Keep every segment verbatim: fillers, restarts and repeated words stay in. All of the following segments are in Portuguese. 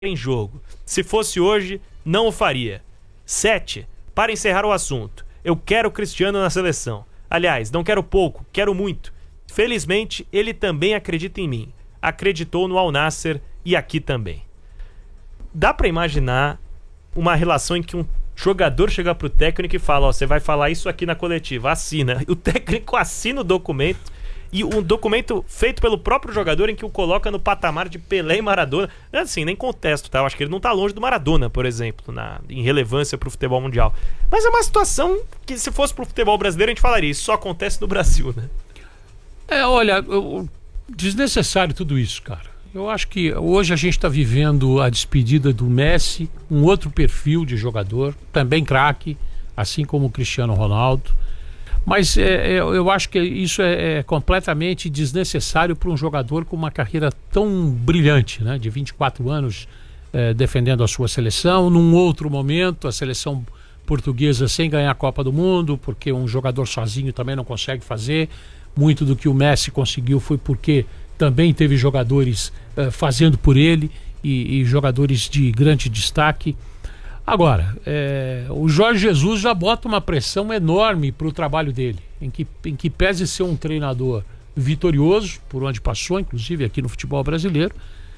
em jogo. Se fosse hoje, não o faria. sete. Para encerrar o assunto, eu quero o Cristiano na seleção. Aliás, não quero pouco, quero muito. Felizmente, ele também acredita em mim. Acreditou no Al Nassr e aqui também. Dá pra imaginar uma relação em que um jogador chega pro técnico e fala, ó, você vai falar isso aqui na coletiva, assina. O técnico assina o documento, e um documento feito pelo próprio jogador em que o coloca no patamar de Pelé e Maradona. Assim, nem contesto, tá? Eu acho que ele não tá longe do Maradona, por exemplo, na, em relevância pro futebol mundial. Mas é uma situação que, se fosse pro futebol brasileiro, a gente falaria, isso só acontece no Brasil, né? É, olha, eu, desnecessário tudo isso, cara. Eu acho que hoje a gente está vivendo a despedida do Messi, um outro perfil de jogador, também craque, assim como o Cristiano Ronaldo. Mas é, é, eu acho que isso é, é completamente desnecessário para um jogador com uma carreira tão brilhante, né? De vinte e quatro anos, é, defendendo a sua seleção. Num outro momento, a seleção portuguesa sem ganhar a Copa do Mundo, porque um jogador sozinho também não consegue fazer. Muito do que o Messi conseguiu foi porque também teve jogadores uh, fazendo por ele e, e jogadores de grande destaque. Agora, é, o Jorge Jesus já bota uma pressão enorme para o trabalho dele, em que, em que pese ser um treinador vitorioso, por onde passou, inclusive aqui no futebol brasileiro,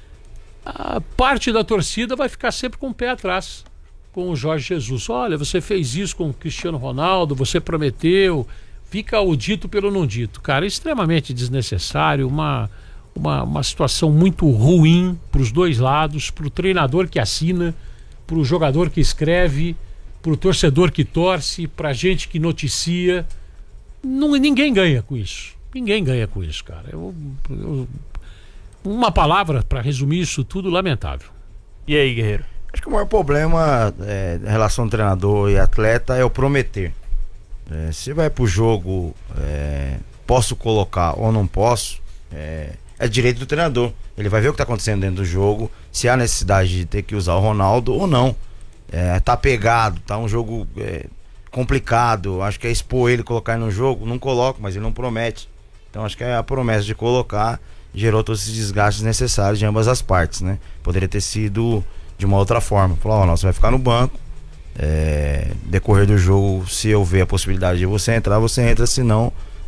a parte da torcida vai ficar sempre com o pé atrás com o Jorge Jesus. Olha, você fez isso com o Cristiano Ronaldo, você prometeu, fica o dito pelo não dito. Cara, é extremamente desnecessário, uma, uma, uma situação muito ruim para os dois lados, para o treinador que assina, para o jogador que escreve, para o torcedor que torce, para a gente que noticia. Não, ninguém ganha com isso. Ninguém ganha com isso, cara. Eu, eu, uma palavra para resumir isso tudo, lamentável. E aí, Guerreiro? Acho que o maior problema é, em relação ao treinador e atleta é o prometer. É, se vai pro jogo, é, posso colocar ou não posso, é, é direito do treinador. Ele vai ver o que está acontecendo dentro do jogo, se há necessidade de ter que usar o Ronaldo ou não. É, tá pegado, tá um jogo é, complicado. Acho que é expor ele, colocar ele no jogo. Não coloco, mas ele não promete. Então acho que é a promessa de colocar gerou todos esses desgastes necessários de ambas as partes, né? Poderia ter sido de uma outra forma. Falar, ó, não, você vai ficar no banco. É, decorrer do jogo, se eu ver a possibilidade de você entrar, você entra, senão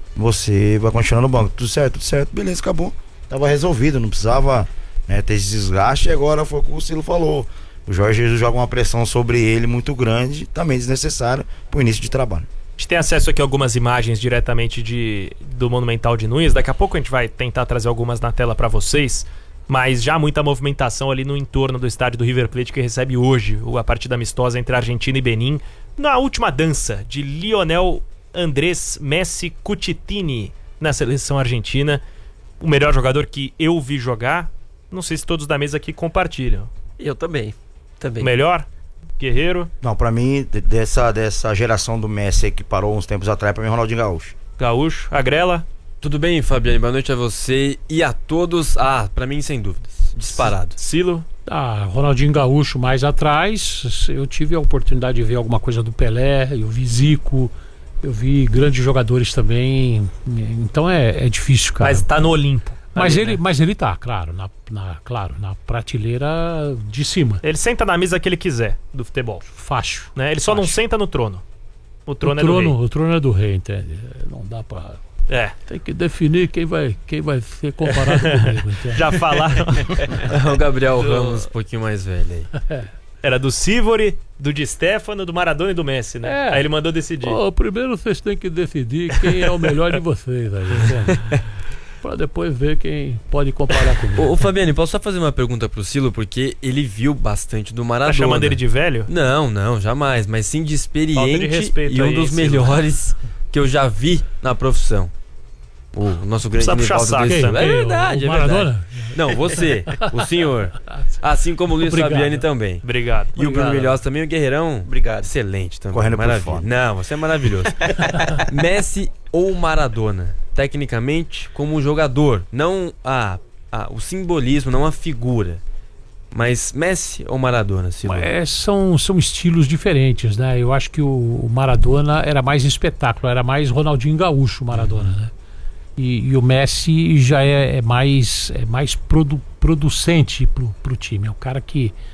você vai continuar no banco. Tudo certo, tudo certo, beleza, acabou. Tava resolvido, não precisava, né, ter esse desgaste. E agora foi o que o Silo falou, o Jorge Jesus joga uma pressão sobre ele muito grande, também desnecessária pro início de trabalho. A gente tem acesso aqui a algumas imagens diretamente de, do Monumental de Nunes. Daqui a pouco a gente vai tentar trazer algumas na tela para vocês. Mas já muita movimentação ali no entorno do estádio do River Plate, que recebe hoje a partida amistosa entre Argentina e Benin, na última dança de Lionel Andrés Messi Cucitini na seleção argentina. O melhor jogador que eu vi jogar. Não sei se todos da mesa aqui compartilham. Eu também, também. O melhor? Guerreiro? Não, pra mim, dessa, dessa geração do Messi que parou uns tempos atrás, pra mim, Ronaldinho Gaúcho. Gaúcho, Agrela? Tudo bem, Fabiane? Boa noite a você e a todos. Ah, pra mim, sem dúvidas, disparado. Silo? Ah, Ronaldinho Gaúcho mais atrás. Eu tive a oportunidade de ver alguma coisa do Pelé, eu vi Zico, eu vi grandes jogadores também. Então é, é difícil, cara. Mas tá no Olimpo. Mas, ali, ele, né? mas ele tá, claro na, na, claro, na prateleira de cima. Ele senta na mesa que ele quiser do futebol. Fácil. Né? Ele só Fácil. não senta no trono. O trono, o trono é do rei. O trono é do rei, entende? Não dá pra... É. Tem que definir quem vai, quem vai ser comparado comigo. Entende? Já falaram. O Gabriel do... Ramos, um pouquinho mais velho aí. É. Era do Sivori, do Di Stefano, do Maradona e do Messi, né? É. Aí ele mandou decidir. Pô, primeiro vocês têm que decidir quem é o melhor de vocês aí, entende? Pra depois ver quem pode comparar comigo. Ô, ô Fabiane, posso só fazer uma pergunta pro Silo? Porque ele viu bastante do Maradona. Tá chamando ele de velho? Não, não, jamais. Mas sim de experiente de respeito e um aí, dos Silo. melhores que eu já vi na profissão. O nosso grande Nivaldo saco, desse... É verdade, o é Maradona? verdade. Não, você, o senhor. Assim como o Luiz Obrigado. Fabiane também. Obrigado. E o Bruno Milhós também, o Guerreirão. Obrigado. Excelente também. Correndo por Maravilha. fora. Não, você é maravilhoso. Messi ou Maradona? Tecnicamente, como jogador. Não a, a, o simbolismo, não a figura. Mas Messi ou Maradona, Silvio? É, são, são estilos diferentes, né? Eu acho que o Maradona era mais espetáculo, era mais Ronaldinho Gaúcho, o Maradona, uhum. né? E, e o Messi já é, é mais, é mais produ, producente pro, pro time. É o cara que